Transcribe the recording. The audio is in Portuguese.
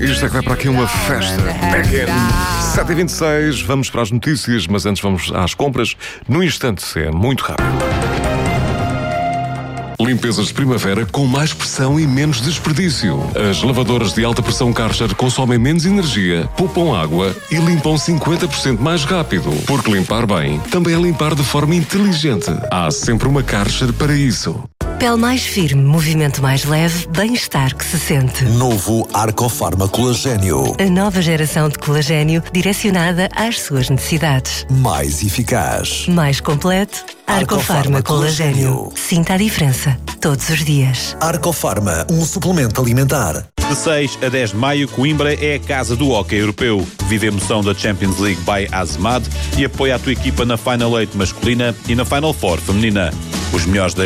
Isto é que vai para aqui uma festa. Back-in. 7h26, vamos para as notícias, mas antes vamos às compras. No instante, é muito rápido. Limpezas de primavera com mais pressão e menos desperdício. As lavadoras de alta pressão Karcher consomem menos energia, poupam água e limpam 50% mais rápido. Porque limpar bem também é limpar de forma inteligente. Há sempre uma Karcher para isso. Pele mais firme, movimento mais leve, bem-estar que se sente. Novo Arcofarma Colagênio. A nova geração de colagênio direcionada às suas necessidades. Mais eficaz. Mais completo. Arcofarma Colagênio. Sinta a diferença todos os dias. Arcofarma, um suplemento alimentar. De 6 a 10 de maio, Coimbra é a casa do hóquei europeu. Vive a emoção da Champions League by Azemad e apoia a tua equipa na Final 8 masculina e na Final 4 feminina. Os melhores da